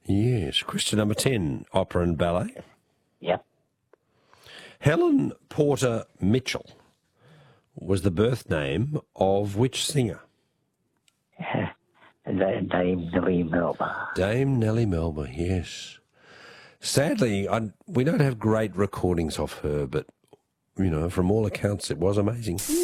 Yes. Question number 10, opera and ballet. Yep. Helen Porter Mitchell was the birth name of which singer? Dame Nellie Melba. Dame Nellie Melba, yes. Sadly, we don't have great recordings of her, but, from all accounts, it was amazing.